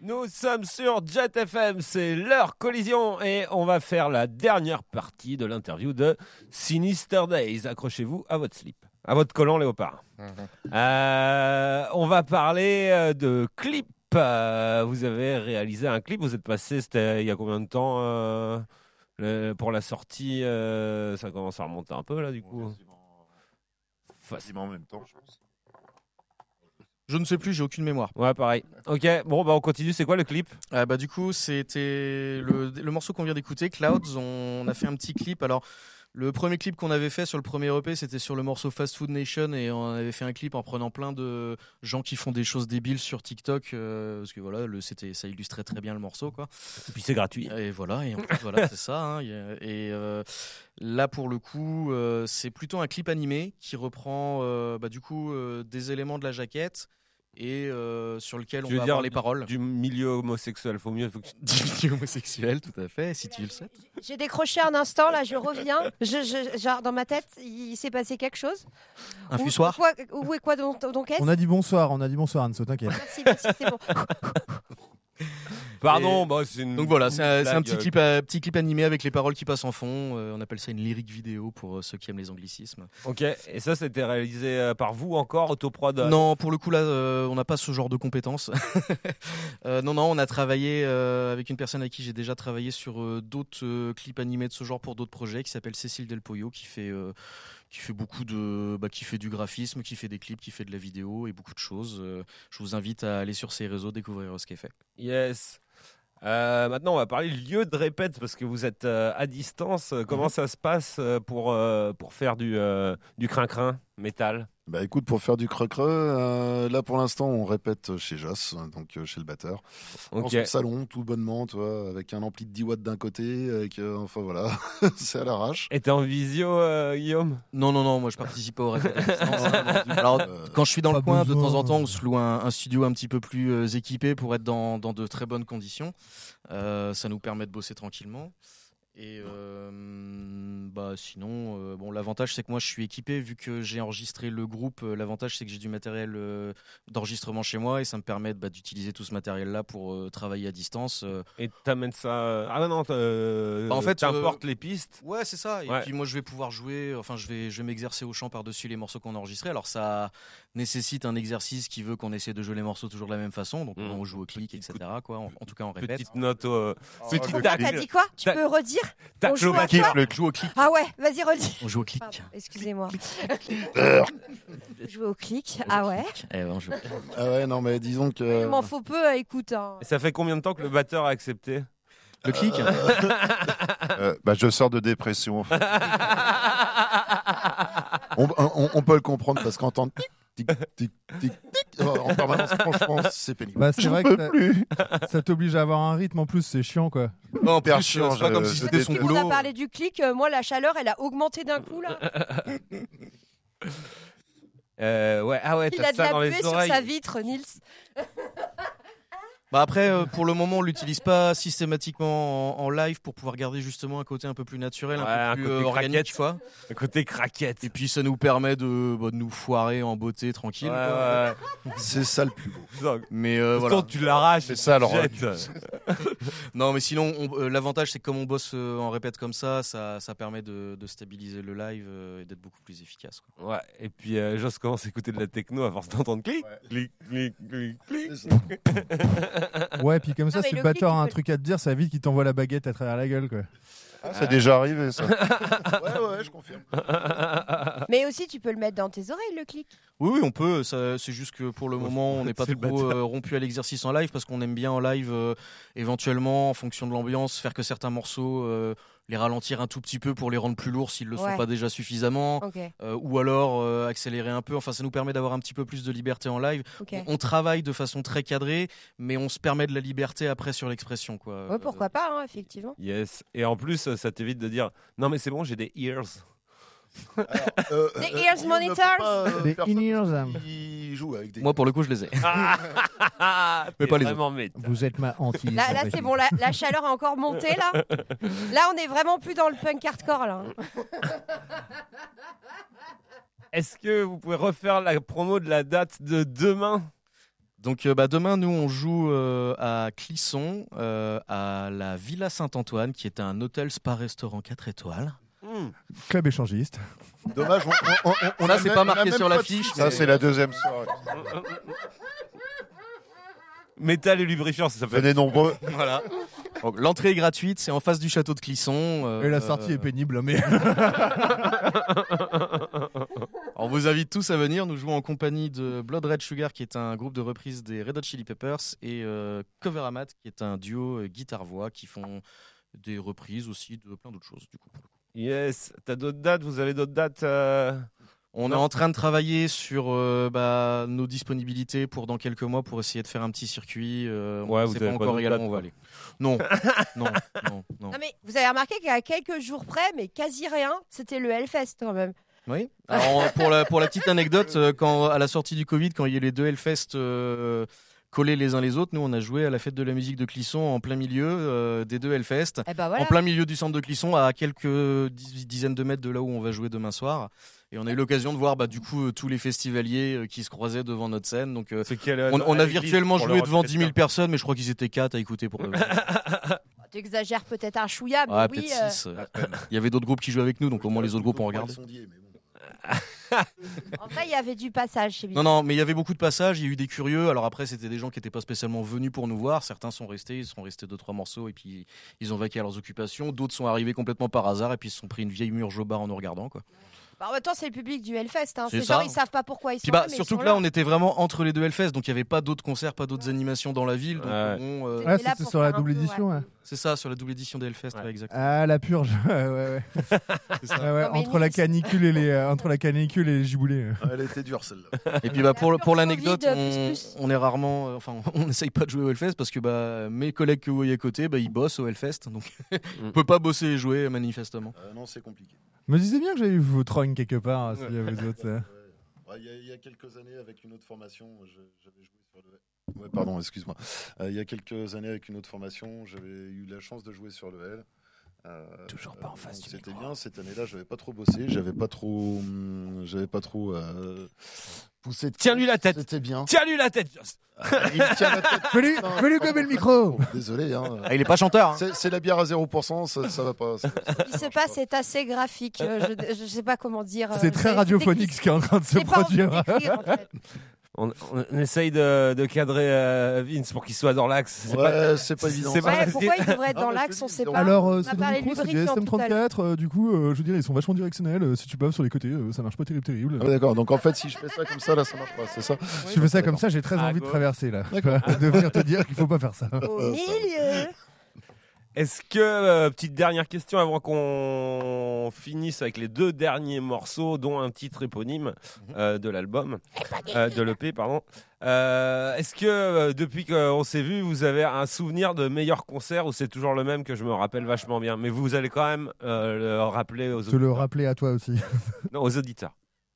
Nous sommes sur Jet FM, c'est l'heure collision et on va faire la dernière partie de l'interview de Sinister Days. Accrochez-vous à votre slip, à votre collant léopard. On va parler de clip. Vous avez réalisé un clip, vous êtes passé, c'était il y a combien de temps pour la sortie ça commence à remonter un peu là du coup. Quasiment en même temps, je pense. Je ne sais plus, j'ai aucune mémoire. Ouais, pareil. Ok, bon, bah on continue. C'est quoi le clip ? Du coup, c'était le morceau qu'on vient d'écouter, Clouds. On a fait un petit clip. Alors, le premier clip qu'on avait fait sur le premier EP, c'était sur le morceau Fast Food Nation, et on avait fait un clip en prenant plein de gens qui font des choses débiles sur TikTok, parce que voilà, ça illustrait très bien le morceau, quoi. Et puis c'est gratuit. Et voilà, et en plus, voilà, c'est ça. Hein, là, pour le coup, c'est plutôt un clip animé qui reprend du coup des éléments de la jaquette. Et sur lequel on va avoir les paroles. Du milieu homosexuel, faut mieux. Du milieu homosexuel, tout à fait, si tu le sais. J'ai décroché un instant, là, je reviens. Genre, dans ma tête, il s'est passé quelque chose. Un fussoir. Où est quoi donc est-ce ? On a dit bonsoir, Anso, t'inquiète. Merci, c'est bon. Pardon, donc voilà, c'est un petit clip animé avec les paroles qui passent en fond. On appelle ça une lyrique vidéo pour ceux qui aiment les anglicismes. Ok, et ça c'était réalisé par vous encore, autoprod ? Non, pour le coup là, on n'a pas ce genre de compétences. Non, on a travaillé avec une personne avec qui j'ai déjà travaillé sur d'autres clips animés de ce genre pour d'autres projets, qui s'appelle Cécile Del Pollo, qui fait beaucoup qui fait du graphisme, qui fait des clips, qui fait de la vidéo et beaucoup de choses. Je vous invite à aller sur ses réseaux, découvrir ce qu'elle fait. Yes. Maintenant, on va parler lieu de répète parce que vous êtes à distance. Comment ça se passe pour faire du crin-crin métal ? Bah écoute, pour faire du creux-creux, là pour l'instant on répète chez Joss, donc chez le batteur. Ok. Dans son salon, tout bonnement, tu vois, avec un ampli de 10 watts d'un côté, enfin voilà, c'est à l'arrache. Et t'es en visio, Guillaume ? Non, moi je participe pas au répète à distance. Alors, quand je suis dans le coin, de temps en temps, on se loue un studio un petit peu plus équipé pour être dans de très bonnes conditions. Ça nous permet de bosser tranquillement. Et sinon, l'avantage c'est que moi je suis équipé, vu que j'ai enregistré le groupe. L'avantage c'est que j'ai du matériel d'enregistrement chez moi et ça me permet d'utiliser tout ce matériel-là pour travailler à distance. Et t'amènes ça. Ah non, en fait, t'importes les pistes. Ouais, c'est ça. Et puis moi je vais pouvoir jouer. Enfin, je vais m'exercer au chant par-dessus les morceaux qu'on a enregistrés. Alors ça nécessite un exercice qui veut qu'on essaie de jouer les morceaux toujours de la même façon. Donc on joue au clic, etc. Quoi. En tout cas, on répète. Petite note. Petite tac. T'as dit quoi ? Tu peux redire ? Tac, on joue à quoi ? Joue au clic. Ah ouais, vas-y, redis. On joue au clic. Pardon, excusez-moi. Jouer au clic. Ah ouais. On joue au clic. Ah ouais, non mais disons que... Il m'en faut peu, écoute. Hein. Ça fait combien de temps que le batteur a accepté ? Le clic. Je sors de dépression. On peut le comprendre parce qu'entendre tic, tic, tic, tic, en permanence, franchement, c'est pénible. C'est vrai que ça t'oblige à avoir un rythme en plus, c'est chiant quoi. Non, en plus, chiant, c'est pas comme si c'était son boulot. On a parlé du clic, moi la chaleur elle a augmenté d'un coup là. Il a de la buée sur sa vitre, Nils. Après, pour le moment, on l'utilise pas systématiquement en live pour pouvoir garder justement un côté un peu plus naturel, un peu plus organique, quoi. Un côté craquette. Et puis ça nous permet de nous foirer en beauté tranquille. Ouais. C'est ça le plus beau. Mais voilà. Tu l'arraches. C'est ça alors. Non, mais sinon, l'avantage c'est que comme on bosse en répète comme ça permet de stabiliser le live et d'être beaucoup plus efficace, quoi. Ouais. Et puis Joss commence à écouter de la techno à force d'entendre clic, clic, clic, clic, clic. Ouais, puis comme ça, si le batteur a un clic, truc à te dire, ça évite qu'il t'envoie la baguette à travers la gueule, quoi. C'est déjà arrivé, ça. Ouais, je confirme. Mais aussi, tu peux le mettre dans tes oreilles, le clic. Oui, on peut. C'est juste que pour le moment, on n'est pas trop rompu à l'exercice en live parce qu'on aime bien en live, éventuellement, en fonction de l'ambiance, faire que certains morceaux, les ralentir un tout petit peu pour les rendre plus lourds s'ils ne le sont pas déjà suffisamment. Okay. Ou alors accélérer un peu. Enfin, ça nous permet d'avoir un petit peu plus de liberté en live. Okay. On travaille de façon très cadrée, mais on se permet de la liberté après sur l'expression, quoi. Ouais, pourquoi pas, hein, effectivement. Yes. Et en plus, ça t'évite de dire non, mais c'est bon, j'ai des ears. Des ears monitors. Des in-ears. Il joue avec des... Moi, pour le coup, je les ai. Mais pas les vraiment métal. Vous êtes ma anti. Là c'est bon, la chaleur a encore monté, là. Là, on est vraiment plus dans le punk hardcore, là. Est-ce que vous pouvez refaire la promo de la date de demain ? Donc demain, nous, on joue à Clisson, à la Villa Saint-Antoine, qui est un hôtel spa-restaurant 4 étoiles. Club échangiste. Dommage, on Ça, a c'est même- pas on a marqué même sur pas de l'affiche, site. mais- Ça, c'est la deuxième soirée. Métal et lubrifiant, ça s'appelle. Venez nombreux. Voilà. Donc, l'entrée est gratuite, c'est en face du château de Clisson. Et la sortie est pénible, mais On vous invite tous à venir. Nous jouons en compagnie de Blood Red Sugar, qui est un groupe de reprise des Red Hot Chili Peppers, et Cover Amat, qui est un duo guitare-voix qui font des reprises aussi de plein d'autres choses. Du coup. Yes. T'as d'autres dates? Vous avez d'autres dates On est en train de travailler sur nos disponibilités pour dans quelques mois pour essayer de faire un petit circuit. On Ouais, ne vous sait avez pas pas encore d'autres également dates, où on va quoi. aller. Non, non. Non mais vous avez remarqué qu'à quelques jours près, mais quasi rien, c'était le Hellfest quand même. Oui. Alors, pour la petite anecdote, quand à la sortie du Covid, quand il y a eu les deux Hellfest collés les uns les autres, nous on a joué à la fête de la musique de Clisson en plein milieu des deux Hellfest, Eh ben voilà. en plein milieu du centre de Clisson, à quelques dizaines de mètres de là où on va jouer demain soir. Et on a eu l'occasion de voir du coup tous les festivaliers qui se croisaient devant notre scène. Donc C'est quelle- on à a l'église virtuellement pour joué le devant 10 000 retraite. personnes, mais je crois qu'ils étaient 4 à écouter pour le T'exagères peut-être un chouïa, mais Ouais, oui. peut-être 6. Il y avait d'autres groupes qui jouaient avec nous, donc au moins les autres groupes ont regardé. En vrai, il y avait du passage chez Non, non, mais il y avait beaucoup de passages, il y a eu des curieux. Alors après, c'était des gens qui n'étaient pas spécialement venus pour nous voir. Certains sont restés, ils sont restés 2-3 morceaux et puis ils ont vaqué à leurs occupations. D'autres sont arrivés complètement par hasard et puis ils se sont pris une vieille mur jobard en nous regardant, quoi. Bah, en même temps, c'est le public du Hellfest. Hein. C'est Ces ça. gens, ils savent pas pourquoi ils Puis sont là, mais surtout ils que sont là, on était vraiment entre les deux Hellfest, donc il n'y avait pas d'autres concerts, pas d'autres animations dans la ville. Donc, Ouais. bon, T'es ah, là c'était pour sur la faire un double peu, édition. ouais. Ouais. c'est ça, sur la double édition des Hellfest, Ouais. ouais, exactement. Ah, la purge. ouais. C'est ça. Ah ouais, Non, mais entre la canicule et les giboulées. Elle était dure celle-là. Et puis pour l'anecdote, on est rarement, on n'essaye pas de jouer au Hellfest parce que mes collègues que vous voyez à côté, ils bossent au Hellfest, donc on peut pas bosser et jouer manifestement. Non, c'est compliqué. Je me disais bien que j'avais vu vos trognes quelque part. S'il y avait d'autres. Il y a quelques années, avec une autre formation, j'avais joué sur le. Ouais, pardon, excuse-moi. Il y a quelques années, avec une autre formation, j'avais eu la chance de jouer sur le L. Toujours pas en face du C'était micro. bien. Cette année-là, j'avais pas trop bossé, j'avais pas trop poussé. Tiens-lui la tête. C'était bien. Tiens-lui la tête, Joss. Il me tient la tête. Fais-lui gommer le micro. Désolé. Il est pas chanteur. C'est la bière à 0%, ça va pas. Ce qui se passe est assez graphique. Je sais pas comment dire. C'est très radiophonique ce qui est en train de se C'est pas envie de produire. décrire, en fait. On essaye de cadrer Vince pour qu'il soit dans l'axe. C'est Ouais, c'est pas évident. c'est pas Ouais, facile. pourquoi il devrait être Ah, dans mais je l'axe, te on dis, sait donc- pas. Alors, On a c'est parlé micro, c'est des lubrifiant tout à l'heure. SM34. Du coup, je veux dire, ils sont vachement directionnels. Si tu baves sur les côtés, ça marche pas terrible. Ah, d'accord. Donc en fait, si je fais ça comme ça, là, ça marche pas. C'est ça. Si tu fais ça comme ça, j'ai très À envie de gauche. traverser là. D'accord. De venir te dire qu'il faut pas faire ça. Au milieu. Est-ce que, petite dernière question avant qu'on finisse avec les deux derniers morceaux, dont un titre éponyme de l'album, de l'EP, pardon. Est-ce que, depuis qu'on s'est vu, vous avez un souvenir de meilleur concert ou c'est toujours le même que je me rappelle vachement bien? Mais vous allez quand même le rappeler aux Te le rappeler à toi aussi. Non, aux auditeurs.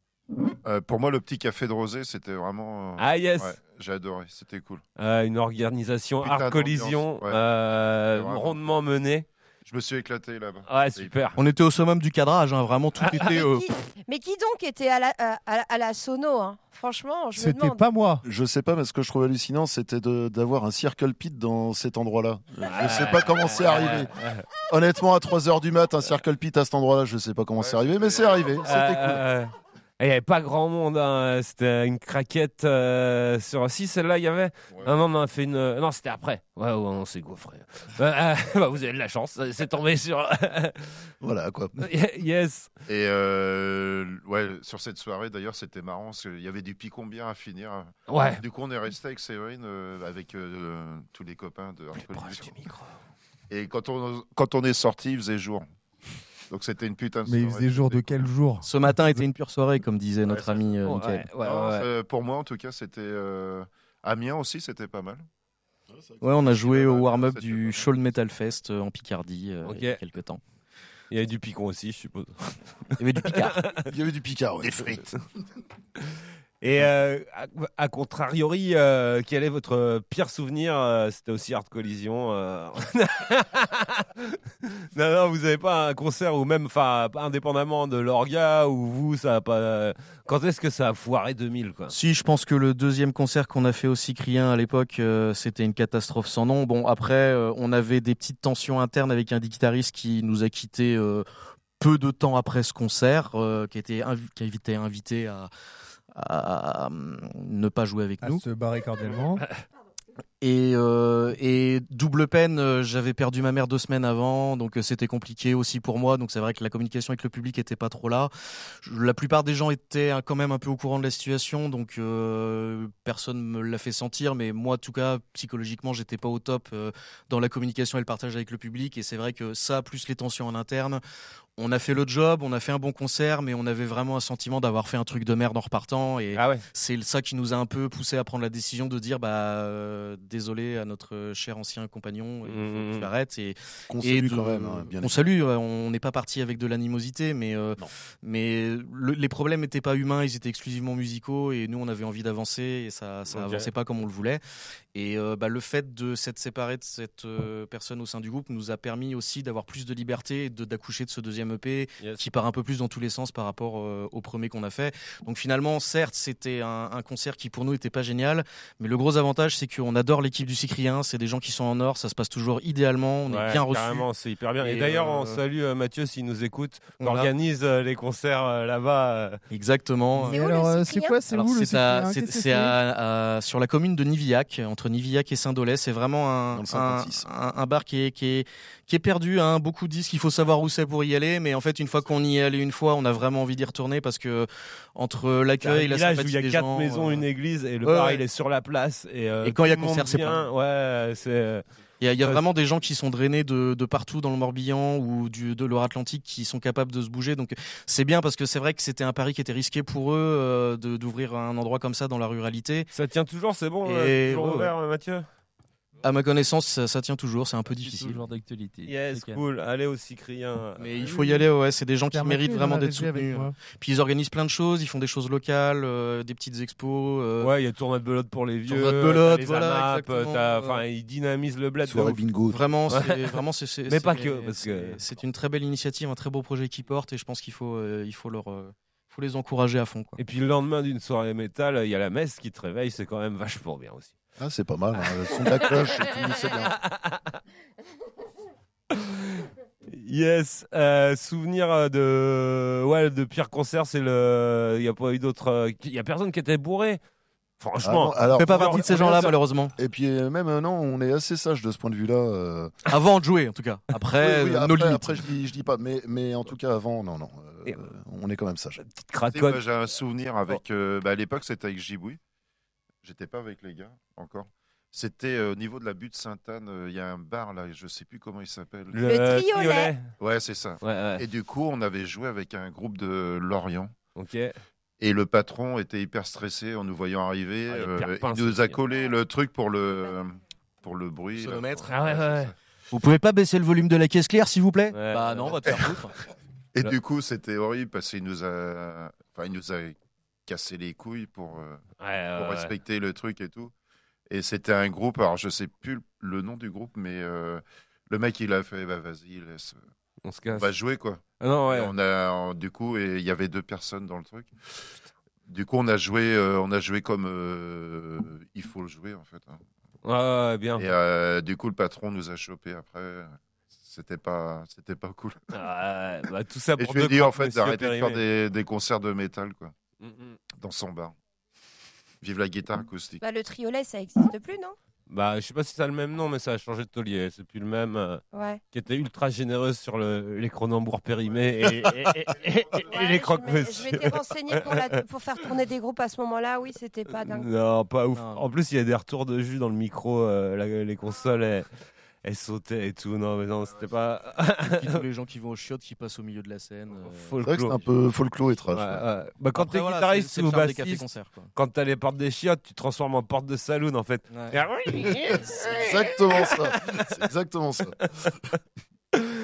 Pour moi, le petit café de Rosé, c'était vraiment. Ah yes, Ouais, j'ai adoré, c'était cool. une organisation Putain Art Collision, d'ambiance, ouais. Vraiment. rondement menée. Je me suis éclaté là-bas. Ouais, super. On était au summum du cadrage, vraiment tout était. Mais qui donc était à la sono hein. Franchement, je me C'était demande. pas moi. Je sais pas, mais ce que je trouve hallucinant, c'était d'avoir un circle pit dans cet endroit-là. Je sais pas comment c'est arrivé. Honnêtement, à 3h du mat, un circle pit à cet endroit-là, je sais pas comment c'est arrivé, mais c'est arrivé. C'était cool. Il n'y avait pas grand monde, hein. C'était une craquette sur... Si, celle-là, il y avait... Ouais. Non, on a fait une... Non, c'était après. Ouais, on s'est gaufré. Vous avez de la chance, c'est tombé sur... Voilà, quoi. Yes. Et ouais, sur cette soirée, d'ailleurs, c'était marrant parce qu'il y avait du picon bien à finir. Ouais. Du coup, on est resté avec Séverine, avec tous les copains de Art Collision. micro. Et quand on est sorti, il faisait jour. Donc c'était une putain de Mais il soirée. faisait jour de quel jour? Ce matin était une pure soirée, comme disait notre c'est ami Ouais, Mickaël. ouais. Pour moi, en tout cas, c'était Amiens aussi, c'était pas mal. Ouais, on a joué au Ouais, warm-up c'était du pas Shoal Metal Fest en Picardie il y a Ok. quelques temps. Il y avait du picon aussi, je suppose. Il y avait du Picard. Il y avait du picard, ouais. Des frites. Et à contrariori, quel est votre pire souvenir? C'était aussi Art Collision. Non, vous avez pas un concert ou même, enfin, indépendamment de l'orga, ou vous, ça a pas. Quand est-ce que ça a foiré 2000, quoi? Si, je pense que le deuxième concert qu'on a fait au Cyprien à l'époque, c'était une catastrophe sans nom. Bon, après, on avait des petites tensions internes avec un des guitaristes qui nous a quittés peu de temps après ce concert, qui a été invité à ne pas jouer avec À nous. se barrer cordialement. Et double peine, j'avais perdu ma mère 2 semaines avant, donc c'était compliqué aussi pour moi. Donc c'est vrai que la communication avec le public était pas trop là. La plupart des gens étaient quand même un peu au courant de la situation, donc personne me l'a fait sentir. Mais moi, en tout cas, psychologiquement, j'étais pas au top dans la communication et le partage avec le public. Et c'est vrai que ça, plus les tensions en interne, on a fait le job, on a fait un bon concert, mais on avait vraiment un sentiment d'avoir fait un truc de merde en repartant. Et Ah ouais. c'est ça qui nous a un peu poussé à prendre la décision de dire désolé à notre cher ancien compagnon, il faut que tu arrêtes. Qu'on Et salue de- quand même. Hein, bien on salue, on n'est pas parti avec de l'animosité, mais les problèmes n'étaient pas humains, ils étaient exclusivement musicaux, et nous on avait envie d'avancer et ça Ok. avançait pas comme on le voulait. Et le fait de s'être séparé de cette personne au sein du groupe nous a permis aussi d'avoir plus de liberté et d'accoucher de ce deuxième EP Yes. qui part un peu plus dans tous les sens par rapport au premier qu'on a fait. Donc finalement, certes, c'était un concert qui pour nous était pas génial, mais le gros avantage, c'est qu'on adore l'équipe du Cyprien, c'est des gens qui sont en or, ça se passe toujours idéalement, on est Ouais, bien reçus. carrément, c'est hyper bien. Et, Et, d'ailleurs, on salue Mathieu s'il nous écoute. On Voilà. organise les concerts là-bas. Exactement. C'est Et où, le alors, c'est Cyprien quoi, c'est Alors où le c'est Cyprien à- Qu'est-ce c'est- que c'est sur la commune de Nivillac, entre Nivillac et Saint-Dolay. C'est vraiment Dans le 56. un bar qui est perdu. Hein. Beaucoup disent qu'il faut savoir où c'est pour y aller, mais en fait, une fois qu'on y est allé une fois, on a vraiment envie d'y retourner parce que entre C'est un l'accueil, la village où sympathie il y a des 4 gens, maisons, une église, et le ouais, bar ouais. il est sur la place. Et quand il y a tout le monde concert, c'est vient. Ouais, c'est. il y a Ouais. vraiment des gens qui sont drainés de partout dans le Morbihan ou de l'Or-Atlantique qui sont capables de se bouger. Donc c'est bien parce que c'est vrai que c'était un pari qui était risqué pour eux d'ouvrir un endroit comme ça dans la ruralité. Ça tient toujours, c'est bon. Et- Toujours ouais, ouvert, Mathieu. À ma connaissance, ça tient toujours. C'est un peu difficile. Toujours d'actualité. Yes, cool. Allez au Cyprien. Mais il faut y aller, ouais. C'est des gens qui Pierre méritent Mathieu, il vraiment en a d'être réduit avec soutenus. moi. Puis ils organisent plein de choses, ils font des choses locales, des petites expos. Ouais, il y a tournoi de belote pour les vieux. Tournoi de belote, t'as les voilà, AMAP, exactement. Enfin, ils dynamisent le bled. de Soirée ouf. bingo. Vraiment, c'est Mais pas que, parce que- c'est une très belle initiative, un très beau projet qu'ils portent, et je pense qu'il faut faut les encourager à fond, quoi. Et puis le lendemain d'une soirée métal, il y a la messe qui te réveille, c'est quand même vachement bien aussi. Ah, c'est pas mal. Hein. Le son de la cloche, et tout, c'est bien. Yes, souvenir de pire concert, c'est le. Il y a pas eu d'autres. Il y a personne qui était bourré. Franchement. Ah non, alors, On fait pas partie de ces gens-là, ça- malheureusement. Et puis même non, on est assez sage de ce point de vue-là. Avant de jouer, en tout cas. Après, Oui, nos limites. après, je dis pas, mais en tout cas avant, non. Et- On est quand même sage. Petite Tu sais, cracotte. moi, j'ai un souvenir avec. À l'époque, c'était avec Giboui. J'étais pas avec les gars encore. C'était au niveau de la butte Sainte-Anne. Il y a un bar là, je sais plus comment il s'appelle. Le Triolet. Ouais, c'est ça. Ouais, ouais. Et du coup, on avait joué avec un groupe de Lorient. Ok. Et le patron était hyper stressé en nous voyant arriver. Ah, il y a Pierre Il Pince nous a aussi. collé le truc pour le bruit. là. Sonomètre. Ah ouais, c'est ouais. ça. Vous pouvez pas baisser le volume de la caisse claire, s'il vous plaît? Ouais. Bah non, on va te faire foutre. Et Là. du coup, c'était horrible parce qu'il nous a cassé les couilles pour Ouais, ouais. respecter le truc et tout. Et c'était un groupe, alors je sais plus le nom du groupe, mais le mec il a fait, bah, vas-y, laisse, On se on casse. va jouer quoi. Ah non, ouais. Et du coup, et il y avait 2 personnes dans le truc. Du coup, on a joué comme il faut le jouer en fait. Hein. Ouais, ouais, bien. Et du coup, le patron nous a chopé après. C'était pas cool. Ah, bah, tout ça Et pour je lui ai deux dit en crottes, fait monsieur d'arrêter de faire Périmé. des concerts de métal quoi, Mm, mm. dans son bar. Vive la guitare acoustique. Bah, le Triolet, ça existe plus, non? Bah, je sais pas si ça a le même nom, mais ça a changé de taulier. C'est plus le même. Ouais. Qui était ultra généreuse sur les Cronenbourg périmés et Ouais, les croque je m'étais renseignée pour faire tourner des groupes à ce moment-là. Oui, c'était pas dingue. Non, pas ouf. Non. En plus, il y a des retours de jus dans le micro. Les consoles, elles sautaient et tout. Non, mais non, c'était pas. Puis tous les gens qui vont aux chiottes qui passent au milieu de la scène. C'est vrai que c'est un peu folklore et trash. Ouais, ouais. ouais. Bah, quand Après, t'es voilà, guitariste c'est ou le charme des bassiste, cafés-concerts, quoi. quand t'as les portes des chiottes, tu te transformes en porte de saloon en fait. Ouais. C'est exactement ça. C'est exactement ça.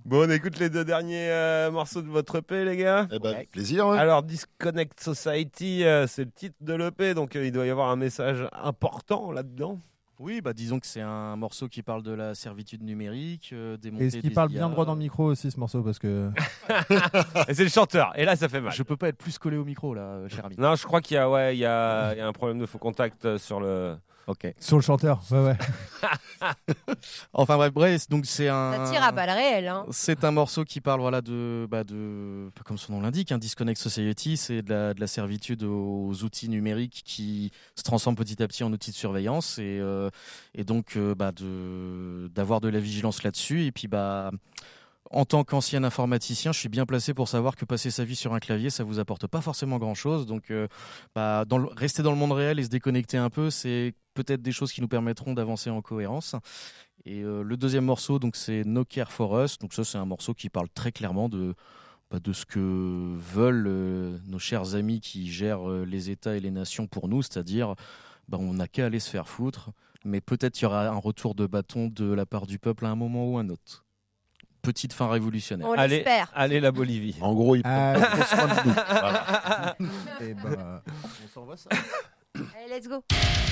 Bon, on écoute les 2 derniers morceaux de votre EP, les gars. Eh ben, avec plaisir. Ouais. Alors, Disconnect Society, c'est le titre de l'EP, donc il doit y avoir un message important là-dedans. Oui, bah disons que c'est un morceau qui parle de la servitude numérique, des montées Et ce qui des parle IA. bien droit dans le micro aussi, ce morceau, parce que. Et c'est le chanteur, et là, ça fait mal. Je peux pas être plus collé au micro là, cher ami. Non, je crois qu'il y a, il y a un problème de faux contact sur le... Ok. Sur le chanteur, ouais. Enfin bref, donc c'est un. Ça tire à balles réelles. Hein. C'est un morceau qui parle voilà de comme son nom l'indique, Disconnect Society, c'est de la servitude aux outils numériques qui se transforment petit à petit en outils de surveillance et donc d'avoir de la vigilance là-dessus et puis en tant qu'ancien informaticien, je suis bien placé pour savoir que passer sa vie sur un clavier, ça vous apporte pas forcément grand-chose. Donc, rester dans le monde réel et se déconnecter un peu, c'est peut-être des choses qui nous permettront d'avancer en cohérence. Et le deuxième morceau, donc c'est No Care for Us. Donc ça, c'est un morceau qui parle très clairement de ce que veulent nos chers amis qui gèrent les États et les nations pour nous, c'est-à-dire on n'a qu'à aller se faire foutre, mais peut-être il y aura un retour de bâton de la part du peuple à un moment ou un autre. Petite fin révolutionnaire. On l'espère. Allez, la Bolivie. En gros, il prend soin de nous. Voilà. Et bah... On s'envoie ça. Allez, let's go.